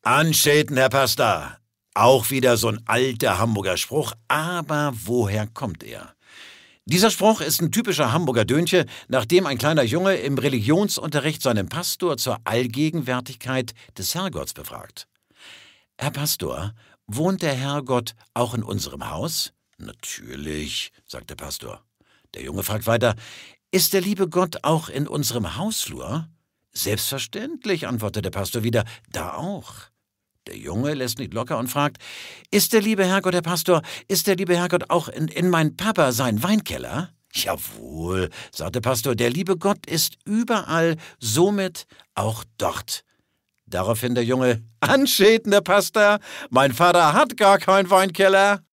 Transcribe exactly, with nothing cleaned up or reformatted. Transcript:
Anschäten, Herr Pastor. Auch wieder so ein alter Hamburger Spruch, aber woher kommt er? Dieser Spruch ist ein typischer Hamburger Dönche, nachdem ein kleiner Junge im Religionsunterricht seinen Pastor zur Allgegenwärtigkeit des Herrgotts befragt. »Herr Pastor, wohnt der Herrgott auch in unserem Haus?« »Natürlich«, sagt der Pastor. Der Junge fragt weiter, »Ist der liebe Gott auch in unserem Hausflur?« »Selbstverständlich«, antwortet der Pastor wieder, »da auch.« Der Junge lässt nicht locker und fragt, »Ist der liebe Herrgott, Herr Pastor, ist der liebe Herrgott auch in, in mein Papa sein Weinkeller?« »Jawohl«, sagt der Pastor, »der liebe Gott ist überall, somit auch dort.« Daraufhin der Junge, »Anschäten, Herr Pastor, mein Vater hat gar keinen Weinkeller.«